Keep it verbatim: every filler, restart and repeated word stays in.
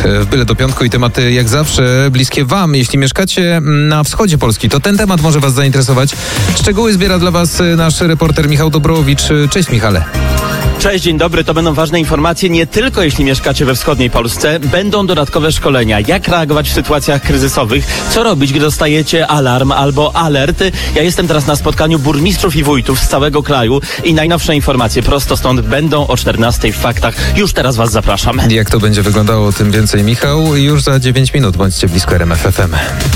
w Byle do Piątku i tematy jak zawsze bliskie wam. Jeśli mieszkacie na wschodzie Polski, to ten temat może was zainteresować. Szczegóły zbiera dla was nasz reporter Michał Dobrowicz. Cześć, Michale. Cześć, dzień dobry. To będą ważne informacje nie tylko jeśli mieszkacie we wschodniej Polsce. Będą dodatkowe szkolenia. Jak reagować w sytuacjach kryzysowych? Co robić, gdy dostajecie alarm albo alert? Ja jestem teraz na spotkaniu burmistrzów i wójtów z całego kraju i najnowsze informacje prosto stąd będą o czternastej w Faktach. Już teraz was zapraszam. Jak to będzie wyglądało, tym więcej Michał. Już za dziewięć minut bądźcie blisko R M F F M.